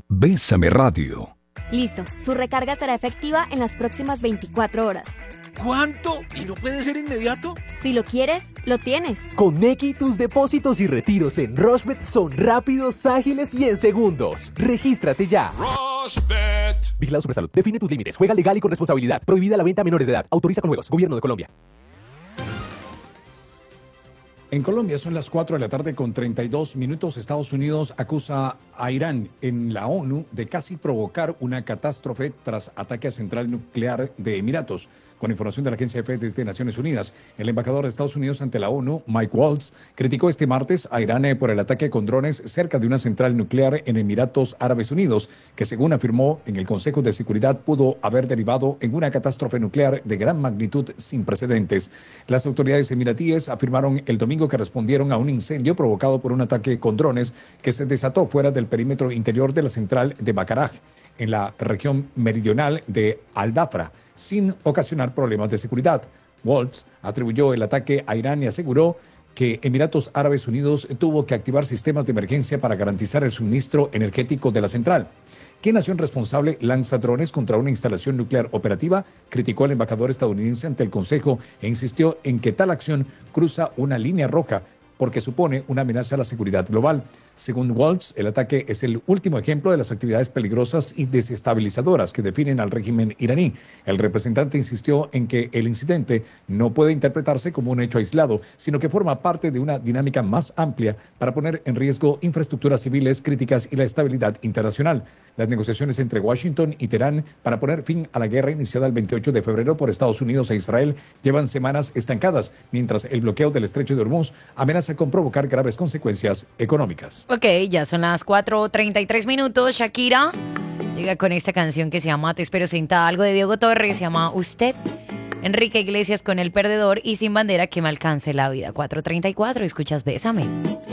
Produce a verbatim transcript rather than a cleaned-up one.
Bésame Radio. Listo, su recarga será efectiva en las próximas veinticuatro horas. ¿Cuánto? ¿Y no puede ser inmediato? Si lo quieres, lo tienes. Con Nequi, tus depósitos y retiros en Rushbet son rápidos, ágiles y en segundos. Regístrate ya. Rushbet. Vigilado Supersalud. Define tus límites. Juega legal y con responsabilidad. Prohibida la venta a menores de edad. Autoriza con juegos. Gobierno de Colombia. En Colombia son las cuatro de la tarde con treinta y dos minutos. Estados Unidos acusa a Irán en la ONU de casi provocar una catástrofe tras ataque a central nuclear de Emiratos. Con información de la agencia F desde Naciones Unidas, el embajador de Estados Unidos ante la ONU, Mike Waltz, criticó este martes a Irán por el ataque con drones cerca de una central nuclear en Emiratos Árabes Unidos, que según afirmó en el Consejo de Seguridad pudo haber derivado en una catástrofe nuclear de gran magnitud sin precedentes. Las autoridades emiratíes afirmaron el domingo que respondieron a un incendio provocado por un ataque con drones que se desató fuera del perímetro interior de la central de Bakaraj, en la región meridional de Al-Dafra, sin ocasionar problemas de seguridad. Waltz atribuyó el ataque a Irán y aseguró que Emiratos Árabes Unidos tuvo que activar sistemas de emergencia para garantizar el suministro energético de la central. ¿Qué nación responsable lanza drones contra una instalación nuclear operativa?, criticó el embajador estadounidense ante el Consejo e insistió en que tal acción cruza una línea roja porque supone una amenaza a la seguridad global. Según Waltz, el ataque es el último ejemplo de las actividades peligrosas y desestabilizadoras que definen al régimen iraní. El representante insistió en que el incidente no puede interpretarse como un hecho aislado, sino que forma parte de una dinámica más amplia para poner en riesgo infraestructuras civiles críticas y la estabilidad internacional. Las negociaciones entre Washington y Teherán para poner fin a la guerra iniciada el veintiocho de febrero por Estados Unidos e Israel llevan semanas estancadas, mientras el bloqueo del estrecho de Hormuz amenaza con provocar graves consecuencias económicas. Ok, ya son las cuatro treinta y tres minutos. Shakira llega con esta canción que se llama Te espero sentada, algo de Diego Torres, se llama Usted. Enrique Iglesias con El Perdedor y Sin Bandera, que me alcance la vida. cuatro treinta y cuatro, escuchas Bésame.